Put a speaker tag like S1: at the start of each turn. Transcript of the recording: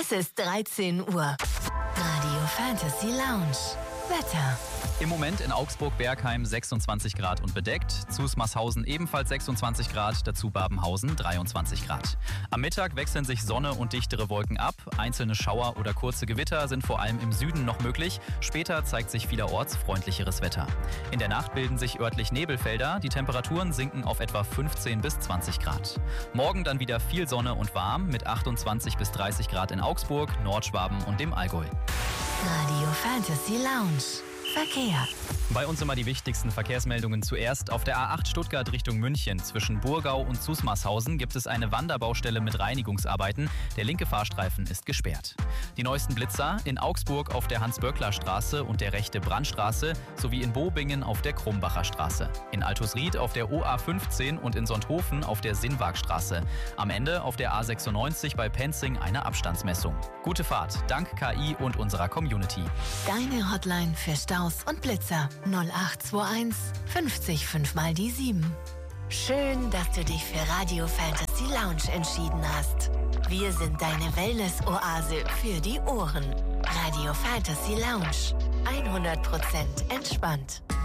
S1: Es ist 13 Uhr. Radio Fantasy Lounge. Wetter.
S2: Im Moment in Augsburg-Bergheim 26 Grad und bedeckt, Zusmarshausen ebenfalls 26 Grad, dazu Babenhausen 23 Grad. Am Mittag wechseln sich Sonne und dichtere Wolken ab, einzelne Schauer oder kurze Gewitter sind vor allem im Süden noch möglich, später zeigt sich vielerorts freundlicheres Wetter. In der Nacht bilden sich örtlich Nebelfelder, die Temperaturen sinken auf etwa 15 bis 20 Grad. Morgen dann wieder viel Sonne und warm mit 28 bis 30 Grad in Augsburg, Nordschwaben und dem Allgäu.
S1: Radio Fantasy Lounge. Verkehr.
S2: Bei uns immer die wichtigsten Verkehrsmeldungen zuerst. Auf der A8 Stuttgart Richtung München zwischen Burgau und Zusmarshausen gibt es eine Wanderbaustelle mit Reinigungsarbeiten. Der linke Fahrstreifen ist gesperrt. Die neuesten Blitzer in Augsburg auf der Hans-Böckler-Straße und der rechte Brandstraße sowie in Bobingen auf der Krumbacher Straße. In Altusried auf der OA15 und in Sonthofen auf der Sinnwagstraße. Am Ende auf der A96 bei Penzing eine Abstandsmessung. Gute Fahrt, dank KI und unserer Community.
S1: Deine Hotline für Staus und Blitzer 0821 50 5 mal die 7. Schön, dass du dich für Radio Fantasy Lounge entschieden hast. Wir sind deine Wellness-Oase für die Ohren. Radio Fantasy Lounge. 100% entspannt.